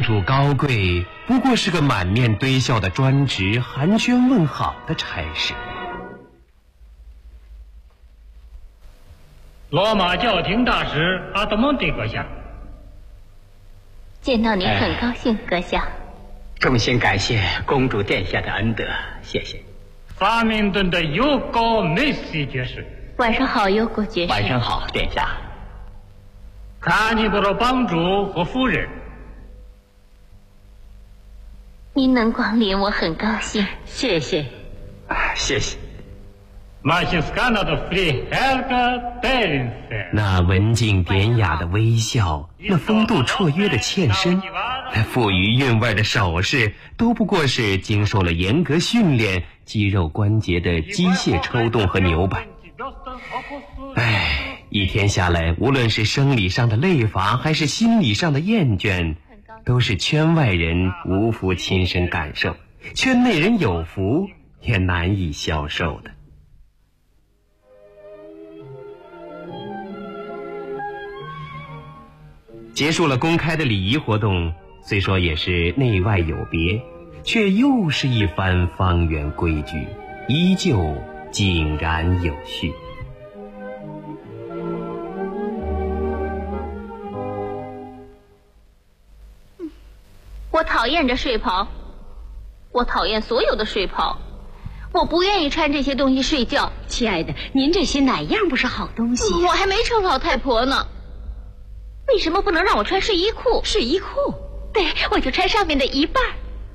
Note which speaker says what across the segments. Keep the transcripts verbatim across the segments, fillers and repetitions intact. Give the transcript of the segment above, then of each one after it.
Speaker 1: 主高贵不过是个满面堆笑的专职，寒暄问好的差事。
Speaker 2: 罗马教廷大使阿德蒙蒂阁下，
Speaker 3: 见到您很高兴，阁下。
Speaker 4: 衷心感谢公主殿下的恩德，谢谢。
Speaker 2: 法明顿的尤高梅西爵士，
Speaker 3: 晚上好，尤高爵士。
Speaker 4: 晚上好，殿下。
Speaker 2: 卡尼布罗帮主和夫人，
Speaker 3: 您能光临，我很高兴。
Speaker 5: 谢谢，
Speaker 4: 啊，谢谢。
Speaker 2: 马西斯卡纳的弗里海尔格戴林塞，
Speaker 1: 那文静典雅的微笑，那风度绰约的欠身，那富于韵味的手势，都不过是经受了严格训练肌肉关节的机械抽动和扭摆。唉，一天下来，无论是生理上的累乏，还是心理上的厌倦，都是圈外人无福亲身感受，圈内人有福也难以消受的。结束了公开的礼仪活动，虽说也是内外有别，却又是一番方圆规矩，依旧井然有序。
Speaker 3: 我讨厌这睡袍，我讨厌所有的睡袍，我不愿意穿这些东西睡觉。
Speaker 5: 亲爱的，您这些哪样不是好东西？
Speaker 3: 我还没成老太婆呢，为什么不能让我穿睡衣裤？
Speaker 5: 睡衣裤？
Speaker 3: 对，我就穿上面的一半。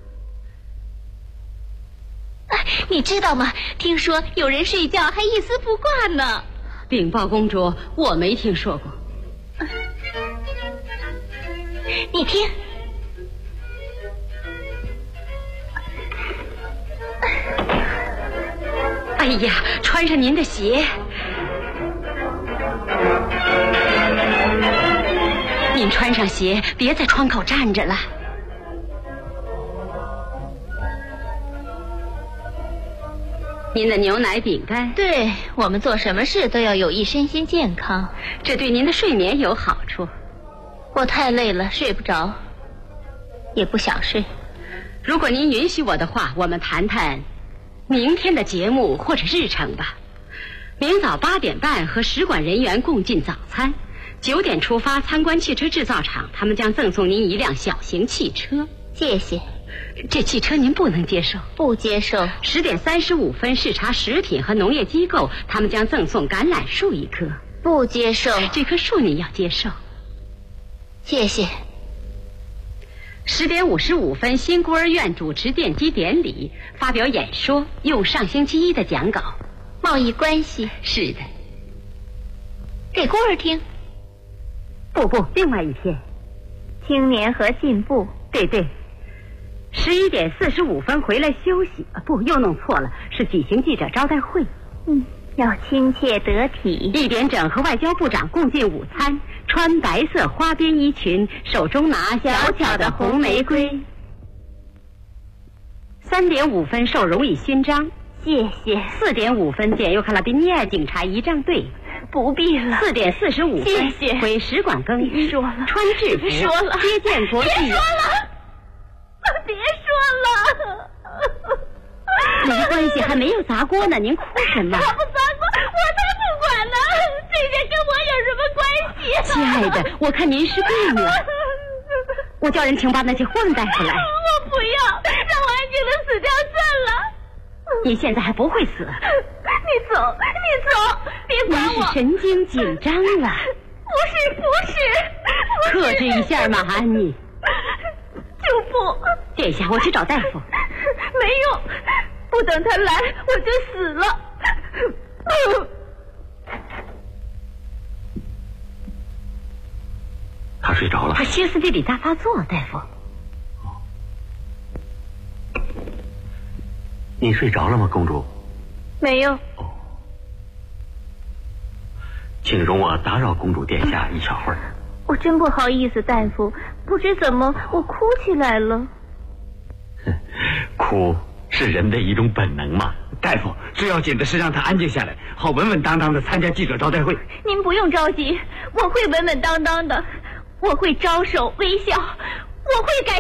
Speaker 3: 哎，你知道吗？听说有人睡觉还一丝不挂呢。
Speaker 5: 禀报公主，我没听说过。
Speaker 3: 你听。
Speaker 5: 哎呀，穿上您的鞋。您穿上鞋，别在窗口站着了。您的牛奶饼干，
Speaker 3: 对，我们做什么事都要有益身心健康，
Speaker 5: 这对您的睡眠有好处。
Speaker 3: 我太累了，睡不着，也不想睡。
Speaker 5: 如果您允许我的话，我们谈谈明天的节目或者日程吧。明早八点半和使馆人员共进早餐，九点出发参观汽车制造厂，他们将赠送您一辆小型汽车。
Speaker 3: 谢谢。
Speaker 5: 这汽车您不能接受？
Speaker 3: 不接受。
Speaker 5: 十点三十五分视察食品和农业机构，他们将赠送橄榄树一棵。
Speaker 3: 不接受。
Speaker 5: 这棵树你要接受。
Speaker 3: 谢谢。
Speaker 5: 十点五十五分，新孤儿院主持奠基典礼，发表演说，用上星期一的讲稿。
Speaker 3: 贸易关系？
Speaker 5: 是的。
Speaker 3: 给孤儿听？
Speaker 5: 不不，另外一篇。
Speaker 3: 青年和进步？
Speaker 5: 对对。十一点四十五分回来休息，啊，不，又弄错了，是举行记者招待会。
Speaker 3: 嗯，要亲切得体。
Speaker 5: 一点整和外交部长共进午餐，穿白色花边衣裙，手中拿小巧的红玫瑰。三点五分受荣誉勋章。
Speaker 3: 谢谢。
Speaker 5: 四点五分见尤卡拉比尼亚警察仪仗队。
Speaker 3: 不必了。
Speaker 5: 四点四十五分，
Speaker 3: 谢谢。
Speaker 5: 回使馆更衣。
Speaker 3: 说了。
Speaker 5: 穿制服。
Speaker 3: 说了。
Speaker 5: 接见国际。
Speaker 3: 别说了，别说了。
Speaker 5: 没关系，还没有砸锅呢，您哭什么？
Speaker 3: 他不砸锅，我才不管呢，这些跟我有什么关系？
Speaker 5: 亲爱的，我看您是病了。我叫人请把那些混大夫来。
Speaker 3: 我不要，让我安静的死掉算了。
Speaker 5: 你现在还不会死。
Speaker 3: 你走，你走，别管我。
Speaker 5: 您是神经紧张了。
Speaker 3: 不是，不是，
Speaker 5: 克制一下嘛，安妮。
Speaker 3: 就不。
Speaker 5: 殿下，我去找大夫。
Speaker 3: 没用，不等他来我就死了。
Speaker 4: 他睡着了。
Speaker 5: 他歇斯底里大发作，大夫。
Speaker 4: 你睡着了吗，公主？
Speaker 3: 没有。
Speaker 4: 哦，请容我打扰公主殿下一小会儿。
Speaker 3: 我真不好意思，大夫，不知怎么我哭起来了。
Speaker 4: 哭是人的一种本能嘛。大夫，最要紧的是让他安静下来，好稳稳当当的参加记者招待会。
Speaker 3: 您不用着急，我会稳稳当当的，我会招手微笑，我会改